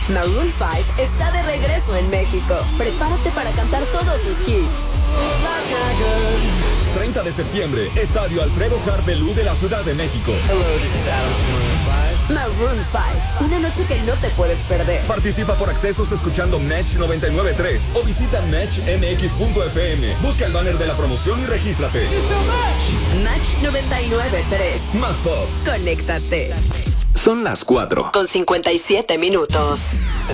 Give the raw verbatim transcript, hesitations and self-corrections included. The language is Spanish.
Maroon five está de regreso en México. Prepárate para cantar todos sus hits. treinta de septiembre, Estadio Alfredo Harp Belú de la Ciudad de México. Hello, this is Adam from Maroon five. Maroon five, una noche que no te puedes perder. Participa por accesos escuchando Match noventa y nueve punto tres o visita match m x punto f m. Busca el banner de la promoción y regístrate. Match noventa y nueve punto tres. Más pop. Conéctate. Son las cuatro Con cincuenta y siete minutos.